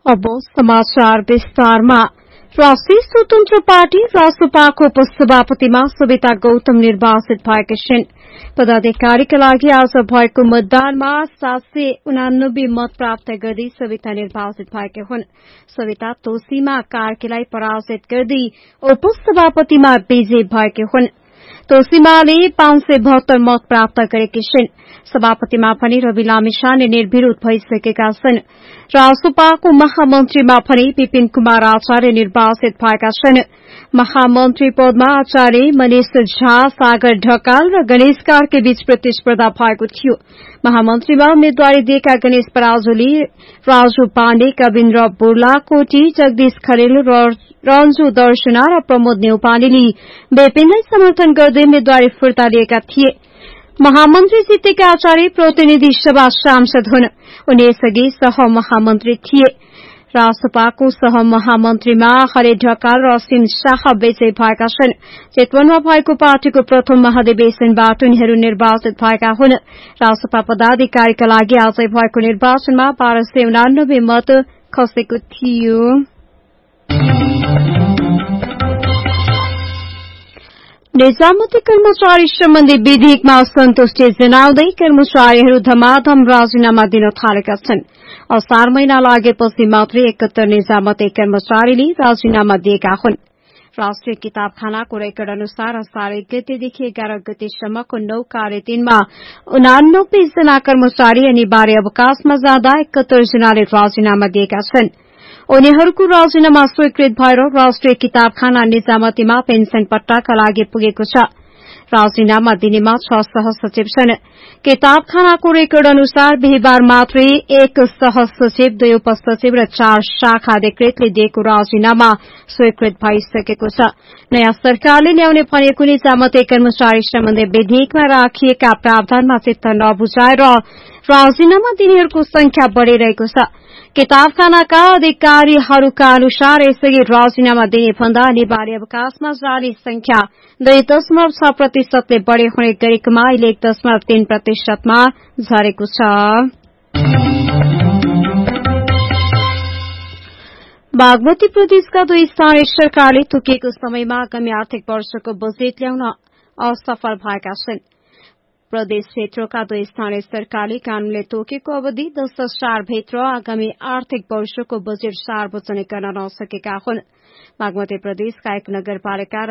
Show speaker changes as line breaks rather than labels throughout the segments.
अब समाचार विस्तारमा राष्ट्रिय स्वतन्त्र पार्टी रासपाको उपसभापतिमा सविता गौतम निर्वाचित भएकी छिन्। पदाधिकारीका लागि आज भएको मतदानमा 789 मत प्राप्त गर्दै सविता निर्वाचित भएकी हुन्। सविता तोसीमा कार्कीलाई पराजित गर्दै उपसभापतिमा विजयी भएकी हुन्। तोसीमाले 572 मत प्राप्त गरेकी छिन्। सभापतिमा पनि रवि लामिछाने निर्विरोध भइसकेका छन्। रासपाको महामन्त्रीमा पनि विपिन कुमार आचार्य निर्वाचित भएका छन्। महामन्त्री पदमा आचार्य, मनिष झा, सागर ढकाल र गणेश कार्की बीच प्रतिस्पर्धा भएको थियो। महामन्त्रीमा उम्मेद्वारी दिएका गणेश पराजुली, राजु पाण्डे, कविन्द्र बुर्लाकोटी, जगदीश खरेल, रञ्जु दर्शना र प्रमोद नेउपानेले विपिनलाई समर्थन गर्दै उम्मेद्वारी फिर्ता लिएका थिए। महामन्त्री जितेका आचार्य प्रतिनिधि सभा सांसद हुन्। उनी यसअघि सहमहामन्त्री थिए। रासपाको सहमहामन्त्रीमा हरे ढकाल र असीम शाह विजयी भएका छन्। चितवनमा भएको पार्टीको प्रथम महाधिवेशनबाट उनीहरू निर्वाचित भएका हुन्। रासपा पदाधिकारीका लागि आजै भएको निर्वाचनमा 1289 मत खसेको थियो। निजामती कर्मचारी सम्बन्धी विधेयकमा असन्तुष्टि जनाउँदै कर्मचारीहरू धमाधम राजीनामा दिन थालेका छन्। असार महिना लागेपछि मात्रै 71 निजामती कर्मचारीले राजीनामा दिएका हुन्। राष्ट्रिय किताबखानाको रेकर्ड अनुसार असार 1 गतेदेखि 11 गतेसम्मको 9 कार्यदिनमा 89 जना कर्मचारी अनिवार्य अवकाशमा जाँदा 71 जनाले राजीनामा दिएका छन्। उनीहरूको राजीनामा स्वीकृत भएर राष्ट्रिय किताबखाना निजामतीमा पेन्सन पट्टाका लागि पुगेको छ। राजीनामा दिनेमा 6 सहसचिव छन्। किताबखानाको रेकर्ड अनुसार बिहिबार मात्रै 1 सहसचिव, 2 उपसचिव र 4 शाखा अधिकृतले दिएको राजीनामा स्वीकृत भइसकेको छ। नयाँ सरकारले ल्याउने भनेको निजामती कर्मचारी सम्बन्धी विधेयकमा राखिएका प्रावधानमा चित्त नबुझाएर राजीनामा दिनेहरूको संख्या बढ़िरहेको छ। किताबखानाका अधिकारीहरूका अनुसार यसअघि राजीनामा दिने भन्दा अनिवार्य अवकाशमा जाने संख्या 2.6% बढ़ी हुने गरेकोमा अहिले 1.3% झरेको छ। बागमती प्रदेशका 2 स्थानीय सरकारले तोकिएको समयमा आगामी आर्थिक वर्षको बजेट ल्याउन असफल भएका छन्। प्रदेश क्षेत्रका 2 स्थानीय सरकारले कानूनले तोकेको अवधि 10 असार भित्र आगामी आर्थिक वर्षको बजेट सार्वजनिक गर्न नसकेका हुन्। बागमती प्रदेशका 1 नगरपालिका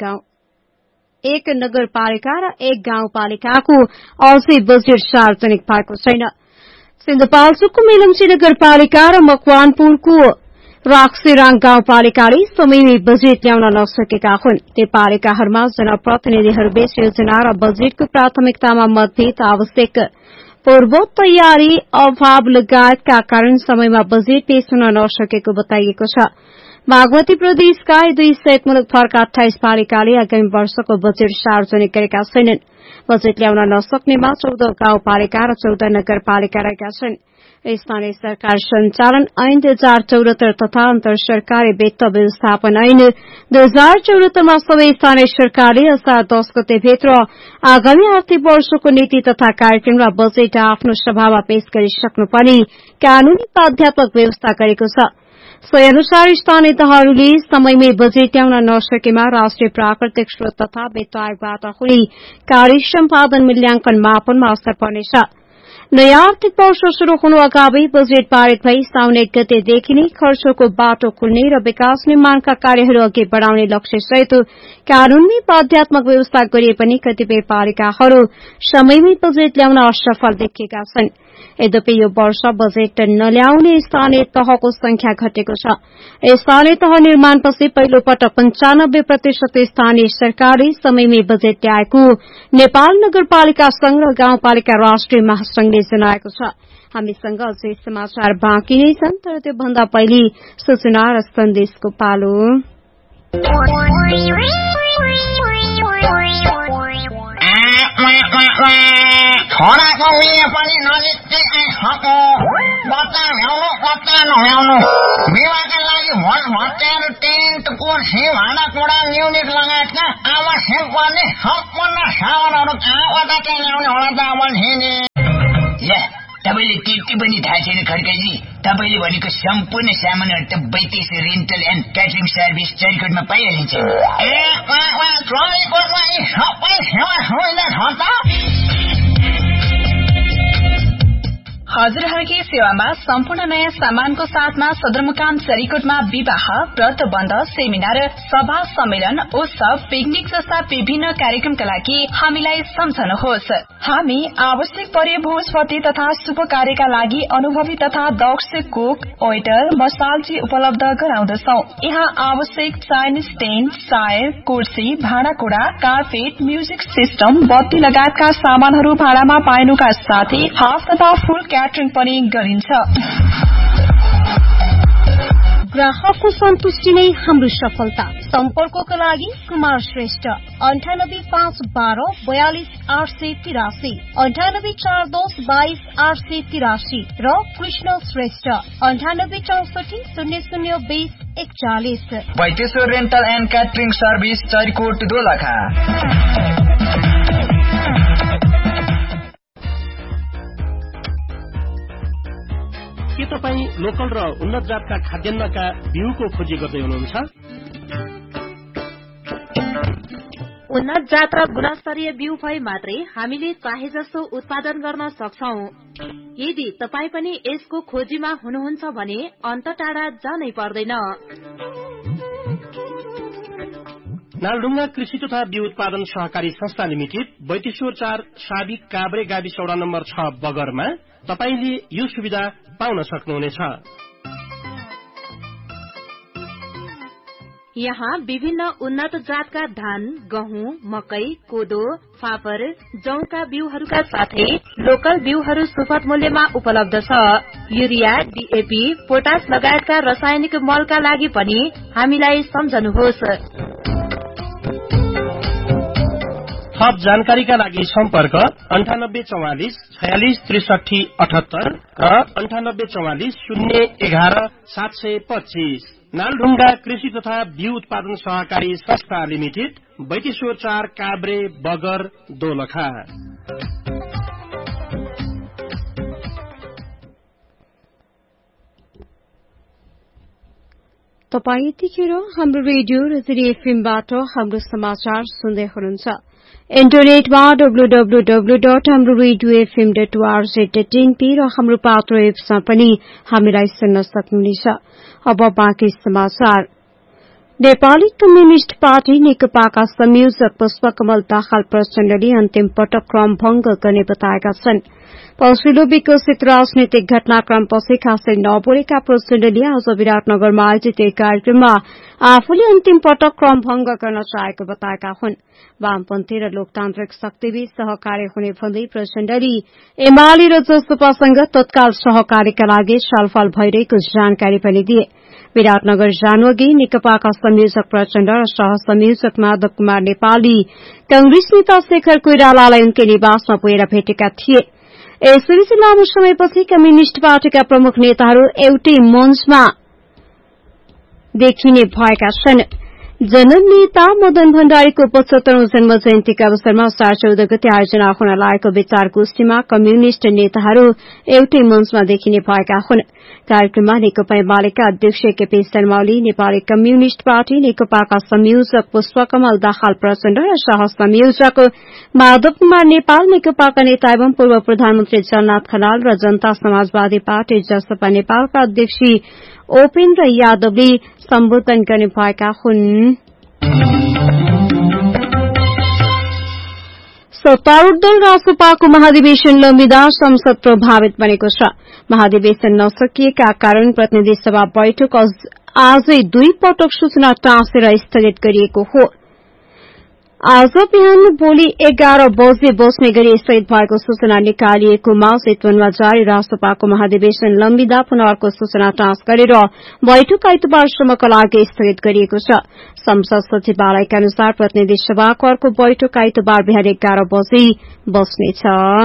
र 1 गाउँपालिकाको अझै बजेट सार्वजनिक भएको छैन। सिन्धुपाल्चोकको मेलम्ची नगरपालिका र मकवानपुरको राक्सेराङ गाउँपालिकाले समयमै बजेट ल्याउन नसकेका हुन्। ती पालिकाहरूमा जनप्रतिनिधिहरूबीच योजना र बजेटको प्राथमिकतामा मतभेद, आवश्यक पूर्व तयारी अभाव लगायतका कारण समयमा बजेट पेश हुन नसकेको बताइएको छ। बागमती प्रदेशका 2 सहित मुलुकभरका 28 पालिकाले आगामी वर्षको बजेट सार्वजनिक गरेका छैनन्। बजेट ल्याउन नसक्नेमा 14 गाउँपालिका र 14 नगरपालिका रहेका छन्। स्थानीय सरकार संचालन ऐन 2074 तथा अन्तर सरकारी वित्त व्यवस्थापन ऐन 2074मा सबै स्थानीय सरकारले असार 10 गते भित्र आगामी आर्थिक वर्षको नीति तथा कार्यक्रम र बजेट आफ्नो सभामा पेश गरिसक्नुपर्ने कानूनी बाध्यात्मक व्यवस्था गरेको छ। सोही अनुसार स्थानीय तहहरूले समयमै बजेट ल्याउन नसकेमा राष्ट्रिय प्राकृतिक स्रोत तथा वित्त आयोगबाट हुने कार्य सम्पादन मूल्याङ्कन मापनमा असर पर्नेछ। नयाँ आर्थिक वर्ष शुरू हुनु अगावै बजेट पारित भई साउन 1 गतेदेखि नै खर्चको बाटो खुल्ने र विकास निर्माणका कार्यहरू अघि बढ़ाउने लक्ष्यसहित कानूनी बाध्यात्मक व्यवस्था गरिए पनि कतिपय पालिकाहरू समयमै बजेट ल्याउन असफल देखिएका छन्। यद्यपि यो वर्ष बजेट नल्याउने स्थानीय तहको संख्या घटेको छ। स्थानीय तह निर्माणपछि पहिलो पटक 95% स्थानीय सरकारले समयमै बजेट ल्याएको नेपाल नगरपालिका संघ र गाउँपालिका राष्ट्रिय महासंघले जनाएको छ। हामीसँग अझै समाचार बाँकी नै छन्, तर त्योभन्दा पहिले सूचना र सन्देशको पालो।
छोराको उयो पनि नजिकै आइसक्यो। बच्चा भ्याउनु बच्चा नभ्याउनु विवाहका लागि भोट भत्याएर टेन्ट कुर्सी भाँडाकुँडा म्युजिक लगायतका आवश्यक पर्ने सम्पूर्ण सामानहरू कहाँबाट चाहिँ ल्याउने होला त अब मैले त्यति पनि थाहा छैन खड्काजी। तपाईँले भनेको सम्पूर्ण सामानहरू त 32 रेन्टल एन्ड क्याटरिङ सर्भिस चरीकोटमा पाइहालिन्छ। चरीकोटमा यी सबै सेवा सुविधा छ त?
हजुरहरूकै सेवामा सम्पूर्ण नयाँ सामानको साथमा सदरमुकाम चरीकोटमा विवाह, व्रतबन्ध, सेमिनार, सभा, सम्मेलन, उत्सव, पिकनिक जस्ता विभिन्न कार्यक्रमका लागि हामीलाई सम्झनुहोस्। हामी आवश्यक परे भोजपति तथा शुभ कार्यका लागि अनुभवी तथा दक्ष कुक, वेटर, मसालजी उपलब्ध गराउँदछौं। यहाँ आवश्यक चाइनिज टेन्ट, चायर, कुर्सी, भाँडाकुँडा, कार्पेट, म्युजिक सिस्टम, बत्ती लगायतका सामानहरू भाडामा पाइनुका साथै हाफ तथा फुल क्याटरिङ पनि गरिन्छ।
ग्राहकको सन्तुष्टि नै हाम्रो सफलता। सम्पर्कको लागि कुमार श्रेष्ठ 985112 42883, 9841 22883 र Krishna Shrestha 9864 0020 41।
वैदेश्वर rental and catering service Charikot Dolakha.
के तपाईँ लोकल र उन्नत जातका खाद्यान्नका बिउको खोजी गर्दै हुनुहुन्छ?
उन्नत जात र गुणस्तरीय बिउ भए मात्रै हामीले चाहे जस्तो उत्पादन गर्न सक्छौं। यदि तपाईँ पनि यसको खोजीमा हुनुहुन्छ भने अन्त टाढा जानै पर्दैन।
नालढुङ्गा कृषि तथा बिउ उत्पादन सहकारी संस्था लिमिटेड, बैतेश्वर 4 साबिक काभ्रे गाविस वडा नम्बर 6 बगरमा तपाईले यो सुविधा पाउन सक्नुहुनेछ।
यहाँ विभिन्न उन्नत जातका धान, गहुँ, मकै, कोदो, फापर, जौका बिउहरूका साथै लोकल बिउहरू सुपथ मूल्यमा उपलब्ध छ। युरिया, डीएपी, पोटास लगायतका रासायनिक मलका लागि पनि हामीलाई सम्झनुहोस्।
थप जानकारीका लागि सम्पर्क 9844 46 63 78 र 9844 011 725। नालढुङ्गा कृषि तथा बिउ उत्पादन सहकारी संस्था लिमिटेड, बैतेश्वर 4 काभ्रे बगर दोलखा।
तपाई यतिखेर हाम्रो रेडियो र एफएमबाट हाम्रो समाचार सुन्दै हुनुहुन्छ। इन्टरनेटमा www.hamroradiofm.org.in र हाम्रो पात्र एप्समा पनि हामीलाई सुन्न सक्नुहुनेछ। अब बाँकी समाचार। नेपाली कम्युनिष्ट पार्टी नेकपाका संयोजक पुष्पकमल दाहाल प्रचण्डले अन्तिम पटक क्रम भंग गर्ने बताएका छन्। पछिल्लो विकसित राजनैतिक घटनाक्रमपछि खासै नबोलेका प्रचण्डले आज विराटनगरमा आयोजित एक कार्यक्रममा आफूले अन्तिम पटक क्रम भंग गर्न चाहेको बताएका हुन्। वामपन्थी र लोकतान्त्रिक शक्तिबीच सहकार्य हुने भन्दै प्रचण्डले एमाले र जसपासँग तत्काल सहकार्यका लागि छलफल भइरहेको जानकारी पनि दिए। विराटनगर जानुअघि नेकपाका संयोजक प्रचण्ड र सहसंयोजक माधव कुमार नेपालले कांग्रेस नेता शेखर कोइरालालाई उनकै निवासमा पुगेर भेटेका थिए। यसैबीच लामो समयपछि कम्युनिष्ट पार्टीका प्रमुख नेताहरू एउटै मञ्चमा देखिने भएका छन्। जननेता मदन भण्डारीको 75औं जन्म जयन्तीका अवसरमा 14 गते आयोजना हुन लागेको विचार गोष्ठीमा कम्युनिष्ट नेताहरू एउटै मञ्चमा देखिने भएका हुन्। कार्यक्रममा नेकपा एमालेका अध्यक्ष केपी शर्मा ओली, नेपाली कम्युनिष्ट पार्टी नेकपाका संयोजक पुष्पकमल दाहाल प्रचण्ड र सहसंयोजक माधव कुमार नेपाल, नेकपाका नेता एवं पूर्व प्रधानमन्त्री जगन्नाथ खनाल र जनता समाजवादी पार्टी जसपा नेपालका अध्यक्ष उपेन्द्र यादवले सम्बोधन गर्ने भएका हुन्। सत्तारूढ़ दल रासपाको महाधिवेशन लम्बिँदा संसद प्रभावित बनेको छ। महाधिवेशन नसकिएका कारण प्रतिनिधि सभा बैठक आजै 2 पटक सूचना टाँसेर स्थगित गरिएको हो। आज बिहान भोलि 11 बजे बस्ने गरी स्थगित भएको सूचना निकालिएकोमा चितवनमा जारी रासपाको महाधिवेशन लम्बिँदा पुनः अर्को सूचना टाँस गरेर बैठक आइतबारसम्मका लागि स्थगित गरिएको छ। संसद सचिवालयका अनुसार प्रतिनिधि सभाको अर्को बैठक आइतबार बिहान 11 बजे बस्नेछ।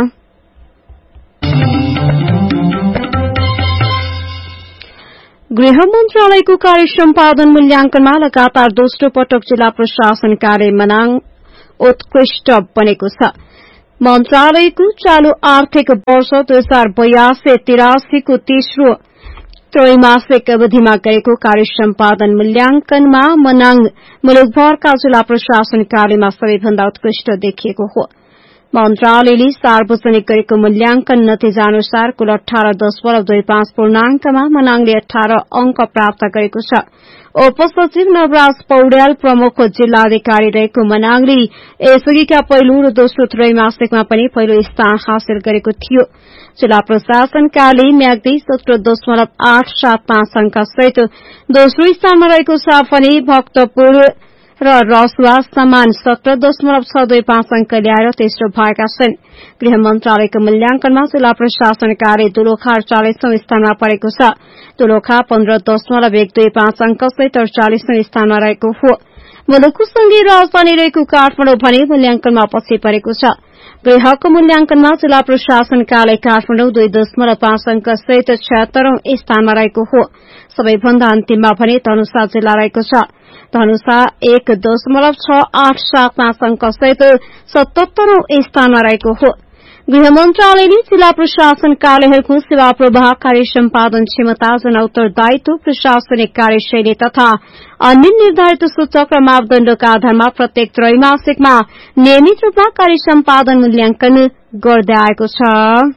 गृह मन्त्रालयको कार्य सम्पादन मूल्याङ्कनमा लगातार दोस्रो पटक जिल्ला प्रशासन कार्य मनाङ उत्कृष्ट बनेको छ। मन्त्रालयको चालू आर्थिक वर्ष 2082-83 को तेस्रो त्रैमासिक अवधिमा गरेको कार्य सम्पादन मूल्याङ्कनमा मनाङ मुलुकभरका जिल्ला प्रशासन कार्यमा सबैभन्दा उत्कृष्ट देखिएको हो। मन्त्रालयले सार्वजनिक गरेको मूल्याङ्कन नतिजा अनुसार कुल 18.25 पूर्णाङ्कमा मनाङले 18 अंक प्राप्त गरेको छ। उपसचिव नवराज पौड्याल प्रमुख जिल्लाधिकारी रहेको मनाङले यसअघिका पहिलो र दोस्रो त्रैमासिकमा पनि पहिलो स्थान हासिल गरेको थियो। जिल्ला प्रशासन कार्यालय म्याग्दी 17.875 अंक सहित दोस्रो स्थानमा रहेको छ भने भक्तपुर र रसुवा समान 17.625 अंक ल्याएर तेस्रो भएका छन्। गृह मन्त्रालयको मूल्याङ्कनमा जिल्ला प्रशासन कार्यालय दोलखा 48औं स्थानमा परेको छ। दोलखा 15.125 अंक सहित 48औं स्थानमा रहेको हो। मुलुकको संघीय राजधानी रहेको काठमाडौँ भने मूल्याङ्कनमा पछि परेको छ। गृहको मूल्याङ्कनमा जिल्ला प्रशासन कार्यालय काठमाडौँ 2.5 अंक सहित 76औं स्थानमा रहेको हो। सबैभन्दा अन्तिममा भने धनुषा जिल्ला रहेको छ। धनुषा 1.687 अंक सहित 77औं स्थानमा रहेको हो। गृह मन्त्रालयले जिल्ला प्रशासन कार्यालयहरूको सेवा प्रवाह, कार्य सम्पादन क्षमता, जनउत्तरदायित्व, प्रशासनिक कार्यशैली तथा अन्य निर्धारित सूचक र मापदण्डका आधारमा प्रत्येक त्रैमासिकमा नियमित रूपमा कार्य सम्पादन मूल्याङ्कन गर्दै आएको छ।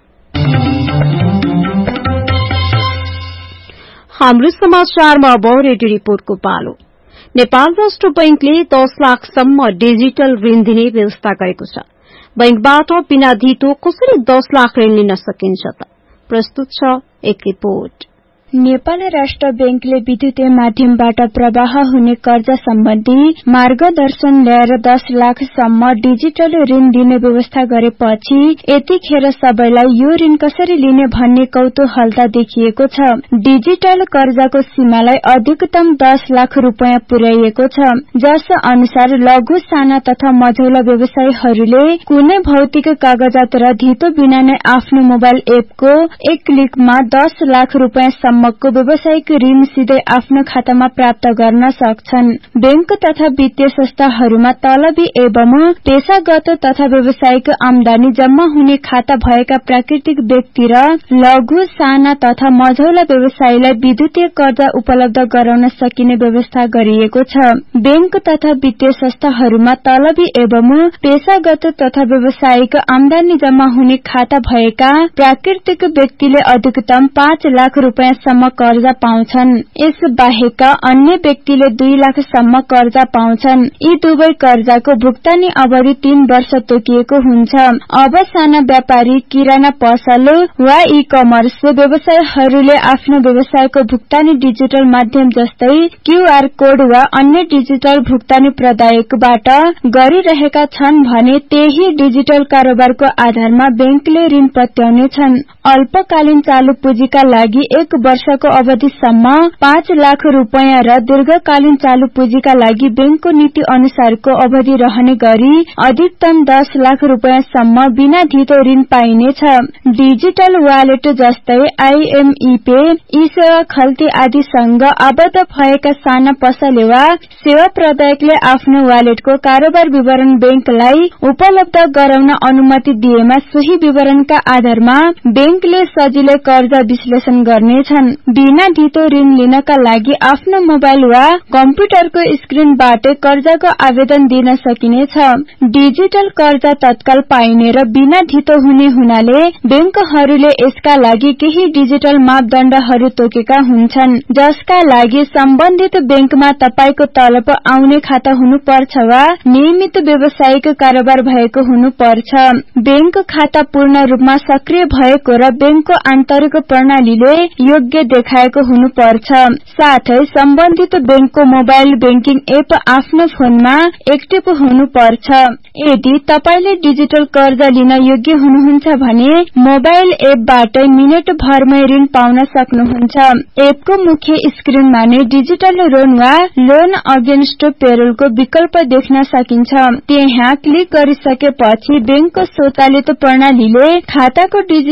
हाम्रो समाचारमा अब रेडियो रिपोर्टको पालो। नेपाल राष्ट्र बैंकले 10 लाखसम्म डिजिटल ऋण दिने व्यवस्था गरेको छ। बैंकबाट बिना धितो कसरी 10 लाख ऋण लिन सकिन्छ त? प्रस्तुत छ एक रिपोर्ट।
नेपाल राष्ट्र बैंकले विद्युतीय माध्यमबाट प्रवाह हुने कर्जा सम्बन्धी मार्गदर्शन ल्याएर 10 लाखसम्म डिजिटल ऋण दिने व्यवस्था गरेपछि यतिखेर सबैलाई यो ऋण कसरी लिने भन्ने कौतूहलता देखिएको छ। डिजिटल कर्जाको सीमालाई अधिकतम 10 लाख रुपियाँ पुर्याइएको छ, जस अनुसार लघु, साना तथा मझौला व्यवसायीहरूले कुनै भौतिक कागजात र धितो बिना नै आफ्नो मोबाइल एपको एक क्लिकमा 10 लाख रुपियाँ सम्मको व्यावसायिक ऋण सिधै आफ्नो खातामा प्राप्त गर्न सक्छन्। बैंक तथा वित्तीय संस्थाहरूमा तलबी एवं पेशागत तथा व्यावसायिक आमदानी जम्मा हुने खाता भएका प्राकृतिक व्यक्ति र लघु, साना तथा मझौला व्यवसायीलाई विद्युतीय कर्जा उपलब्ध गराउन सकिने व्यवस्था गरिएको छ। बैंक तथा वित्तीय संस्थाहरूमा तलबी एवं पेशागत तथा व्यावसायिक आमदानी जम्मा हुने खाता भएका प्राकृतिक व्यक्तिले अधिकतम 5 लाख रुपियाँ सम्म कर्जा पाउँछन्। यस बाहेक अन्य व्यक्तिले 2 लाखसम्म कर्जा पाउँछन्। यी दुवै कर्जाको भुक्तानी अवधि 3 वर्ष तोकिएको हुन्छ। अब साना व्यापारी, किराना पसल वा ई कमर्स व्यवसायीहरूले आफ्नो व्यवसायको भुक्तानी डिजिटल माध्यम जस्तै क्यूआर कोड वा अन्य डिजिटल भुक्तानी प्रदायकबाट गरिरहेका छन् भने त्यही डिजिटल कारोबारको आधारमा बैंकले ऋण पत्याउने छन्। अल्पकालीन चालू पुँजीका लागि 1 वर्षको अवधिसम्म 5 लाख रुपियाँ र दीर्घकालीन चालू पुँजीका लागि बैंकको नीति अनुसारको अवधि रहने गरी अधिकतम 10 लाख रुपियाँसम्म बिना धितो ऋण पाइनेछ। डिजिटल वालेट जस्तै आइएमईपे, ई-सेवा खल्ती आदिसँग आबद्ध भएका साना पसले वा सेवा प्रदायकले आफ्नो वालेटको कारोबार विवरण बैंकलाई उपलब्ध गराउन अनुमति दिएमा सोही विवरणका आधारमा बैंकले सजिलै कर्जा विश्लेषण गर्नेछन्। बिना धितो ऋण लिनका लागि आफ्नो मोबाइल वा कम्प्युटरको स्क्रिनबाटै कर्जाको आवेदन दिन सकिनेछ। डिजिटल कर्जा तत्काल पाइने र बिना धितो हुने हुनाले बैंकहरूले यसका लागि केही डिजिटल मापदण्डहरू तोकेका हुन्छन्, जसका लागि सम्बन्धित बैंकमा तपाईको तलब आउने खाता हुनुपर्छ वा नियमित व्यावसायिक कारोबार भएको हुनुपर्छ। बैंक खाता पूर्ण रूपमा सक्रिय भएको र बैंकको आन्तरिक प्रणालीले योग्य देखाएको हुनुपर्छ। साथै सम्बन्धित बैंकको मोबाइल बैंकिङ एप आफ्नो फोनमा एक्टिभ हुनुपर्छ। यदि तपाईले डिजिटल कर्जा लिन योग्य हुनुहुन्छ भने मोबाइल एपबाटै मिनेट भरमै ऋण पाउन सक्नुहुन्छ। एपको मुख्य स्क्रिनमा नै डिजिटल लोन वा लोन अगेन्स्ट पेरोलको विकल्प देख्न सकिन्छ। त्यहाँ क्लिक गरिसकेपछि बैंकको स्वचालित प्रणालीले खाताको डिजिटल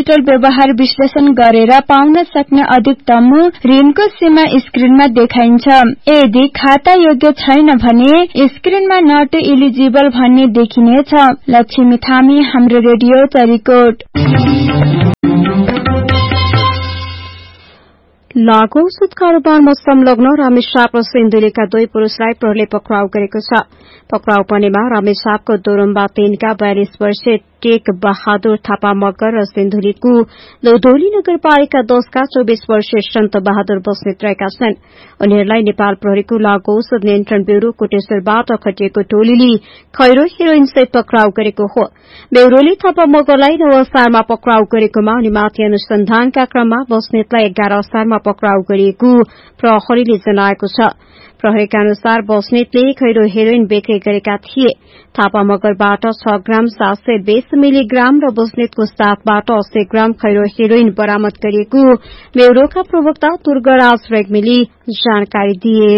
व्यवहार विश्लेषण गरेर पाउन सक्ने अधिकतम ऋणको सीमा स्क्रिनमा देखाइन्छ। यदि खाता योग्य छैन भने स्क्रिनमा नट इलिजिबल भन्ने देखिनेछ। लक्ष्मी थामी, हाम्रो रेडियो चरीकोट।
लागू औषध कारोबारमा संलग्न रामेछाप र सिन्धुलीका 2 पुरूषलाई प्रहरीले पक्राउ गरेको छ। पक्राउ पर्नेमा रामेछापको दोरम्बा 3 का 42 वर्षीय टेक बहादुर थापा मगर र सिन्धुलीको लोधोली नगरपालिका 10 का 24 वर्षीय सन्त बहादुर बस्नेत रहेका छन्। उनीहरूलाई नेपाल प्रहरीको लागू औषध नियन्त्रण ब्यूरो कोटेश्वरबाट खटिएको टोलीले खैरो हेरोइन सहित पक्राउ गरेको हो। ब्यूरोले थापा मगरलाई 9 असारमा पक्राउ गरेकोमा उनीमाथि अनुसन्धानका क्रममा बस्नेतलाई 11 असारमा पक्राउ गरिएको प्रहरीले जनाएको छ। प्रहरीका अनुसार बस्नेतले खैरो हेरोइन बिक्री गरेका थिए। थापा मगरबाट 6 ग्राम 720 मिलिग्राम र बस्नेतको साथबाट 80 ग्राम खैरो हेरोइन बरामद गरिएको ब्यूरोका प्रवक्ता दुर्गराज रेग्मीले जानकारी दिए।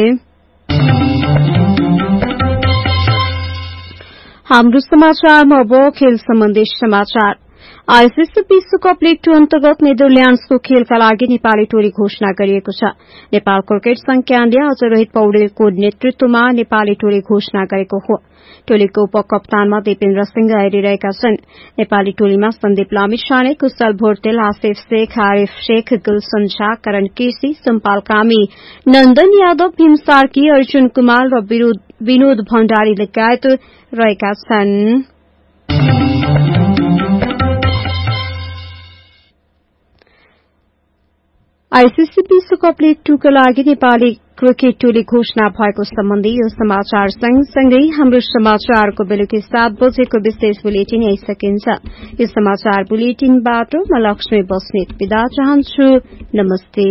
हाम्रो समाचारमा अब खेल सम्बन्धी समाचार। आईसीसी विश्वकप लीग 2 अन्तर्गत नेदरल्याण्ड्सको खेलका लागि नेपाली टोली घोषणा गरिएको छ। नेपाल क्रिकेट संघले आज रोहित पौडेलको नेतृत्वमा नेपाली टोली घोषणा गरेको हो। टोलीको उपकप्तानमा दिपेन्द्र सिंह रहेका छन्। नेपाली टोलीमा सन्दीप लामिछाने, कुशल भोर्तेल, आसिफ शेख, आरिफ शेख, गुलशन झा, करण केसी, सम्पाल कामी, नन्दन यादव, भीम सार्की, अर्जुन कुमार र विनोद भण्डारी लगायत रहेका छन्। आईसीसी विश्वकप लीग 2 का लागि नेपाली क्रिकेट टोली घोषणा भएको सम्बन्धी यो समाचार सँगसँगै हाम्रो समाचारको बेलुकी 7 बजेको विशेष बुलेटिन आइसकिन्छ। यो समाचार बुलेटिनबाट म लक्ष्मी बस्नेत बिदा चाहन्छु। नमस्ते।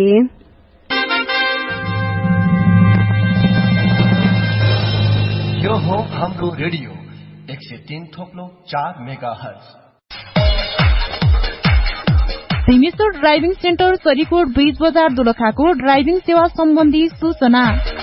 यो हो हाम्रो radio 103.4 megahertz.
Bhimeshwar driving centre Sarikot bridge बजार दोलखाको ड्राइभिङ सेवा सम्बन्धी सूचना।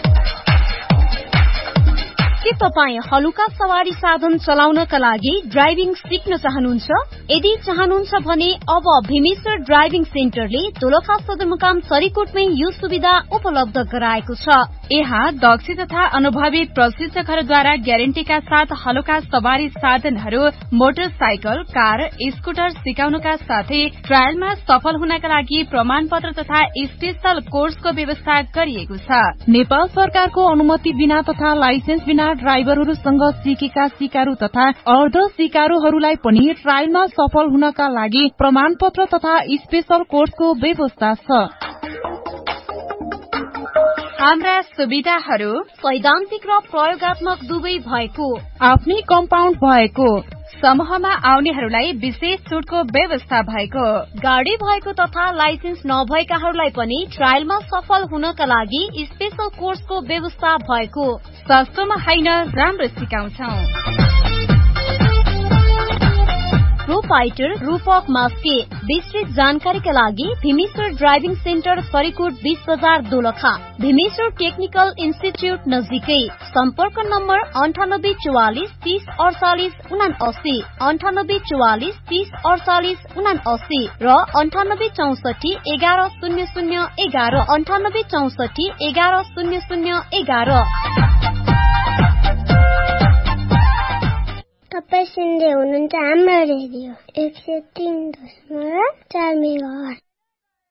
के तपाईँ हलुका सवारी साधन चलाउनका लागि ड्राइभिङ सिक्न चाहनुहुन्छ? यदि चाहनुहुन्छ भने अब भीमेश्वर ड्राइभिङ सेन्टरले दोलखा सदरमुकाम सरीकोटमै यो सुविधा उपलब्ध गराएको छ।
यहाँ दक्ष तथा अनुभवी प्रशिक्षकहरूद्वारा ग्यारेन्टीका साथ हलुका सवारी साधनहरू, मोटरसाइकल, कार, स्कुटर सिकाउनका साथै ट्रायलमा सफल हुनका लागि प्रमाणपत्र तथा स्पेशल कोर्सको व्यवस्था गरिएको छ।
नेपाल सरकारको अनुमति बिना तथा लाइसेन्स बिना ड्राइभरहरूसँग सिकेका सिकारु तथा अर्ध सिकारुहरूलाई पनि ट्रायलमा सफल हुनका लागि प्रमाणपत्र तथा स्पेशल कोर्सको व्यवस्था छ।
हाम्रा सुविधाहरू
सैद्धान्तिक र प्रयोगात्मक दुवै भएको,
आफ्नै कम्पाउन्ड भएको,
समूहमा आउनेहरूलाई विशेष छुटको व्यवस्था भएको,
गाडी भएको तथा लाइसेन्स नभएकाहरूलाई पनि ट्रायलमा सफल हुनका लागि स्पेशल कोर्सको व्यवस्था भएको।
सस्तोमा होइन, राम्रो सिकाउँछौं।
प्रोपाइटर रूपक मास्के। विस्तृत जानकारीका लागि भीमेश्वर ड्राइभिङ सेन्टर सरीकोट 20 बजार दोलखा, भीमेश्वर टेक्निकल इन्स्टिच्युट नजिकै। सम्पर्क नम्बर 9844 30 48 79, 9844 30 48 79 र 9864 11 00 11, 9864 11 00 11।
तपाईं सुन्दै हुनुहुन्छ हाम्रो रेडियो 103.4 मेगाहर्ज।